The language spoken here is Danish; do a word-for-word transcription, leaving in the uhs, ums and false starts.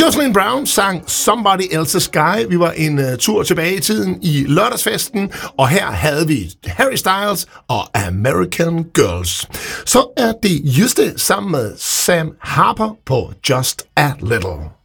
Jocelyn Brown sang Somebody Else's Guy. Vi var en uh, tur tilbage i tiden i lørdagsfesten, og her havde vi Harry Styles og American Girls. Så er det Juste sammen med Sam Harper på Just a Little.